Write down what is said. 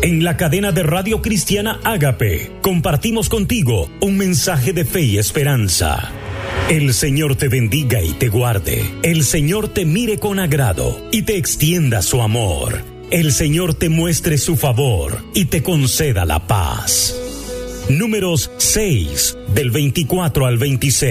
En la cadena de Radio Cristiana Ágape, compartimos contigo un mensaje de fe y esperanza. El Señor te bendiga y te guarde. El Señor te mire con agrado y te extienda su amor. El Señor te muestre su favor y te conceda la paz. Números 6, del 24 al 26.